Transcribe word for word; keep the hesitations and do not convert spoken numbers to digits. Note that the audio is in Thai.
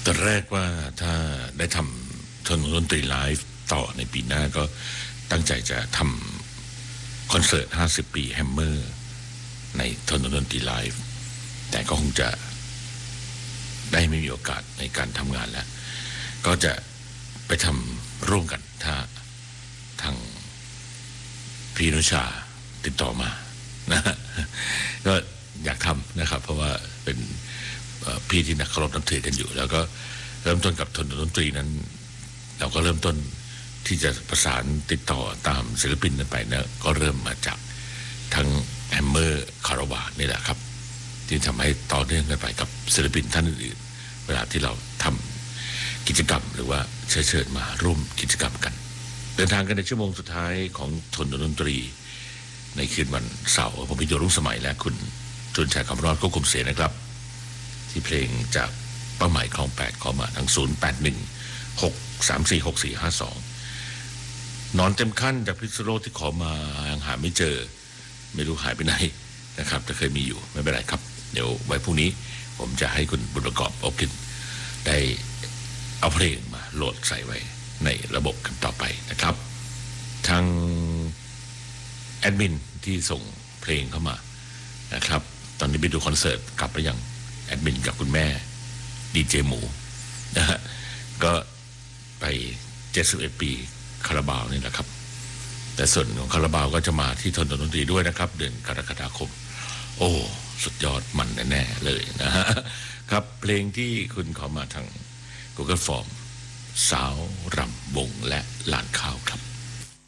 อนแรกว่าถ้าได้ทำถนนดนตรีไลฟ์ต่อในปีหน้าก็ตั้งใจจะทำคอนเสิร์ตห้าสิบปีแฮมเมอร์ในถนนดนตรีไลฟ์แต่ก็คงจะได้ไม่มีโอกาสในการทำงานแล้วก็จะไปทำร่วมกันถ้าทางพี่นุชาติดต่อมานะก็อยากทำนะครับเพราะว่าเป็นพี่ที่นักเคารพนับถือกันอยู่แล้วก็เริ่มต้นกับถนนดนตรีนั้นเราก็เริ่มต้นที่จะประสานติดต่อตามศิลปินนั้นไปนะก็เริ่มมาจากทั้งแฮมเมอร์คาราวานนี่แหละครับที่ทำให้ต่อเนื่องกันไปกับศิลปินท่านอื่นๆเวลาที่เราทำกิจกรรมหรือว่าเชิญเชิญมาร่วมกิจกรรมกันเดินทางกันในชั่วโมงสุดท้ายของถนนดนตรีในคืนวันเสาร์ผมพิโยรุ่งสมัยและคุณจุนชัยคำรอดควบคุมเสียงนะครับที่เพลงจากเป้าหมายคลองแปดขอมาทั้งศูนย์ แปด หนึ่ง หก สาม สี่ หก สี่ ห้า สองนอนเต็มขั้นจากพิษณุโลกที่ขอมายังหาไม่เจอไม่รู้หายไปไหนนะครับแต่เคยมีอยู่ไม่เป็นไรครับเดี๋ยวไว้พรุ่งนี้ผมจะให้คุณบุญประกอบโอกินได้เอาเพลงมาโหลดใส่ไว้ในระบบกันต่อไปนะครับทางแอดมินที่ส่งเพลงเข้ามานะครับตอนนี้ไปดูคอนเสิร์ตกลับไปยังแอดมินกับคุณแม่ดีเจหมูนะฮะก็ไปเจ็ดสิบเอ็ดปีคาราบาวนี่แหละครับแต่ส่วนของคาราบาวก็จะมาที่ถนนดนตรีด้วยนะครับเดือนกรกฎาคมโอ้สุดยอดมันแน่ๆเลยนะฮะครับเพลงที่คุณขอมาทาง Google Form สาวรำวงและลานข้าวครับ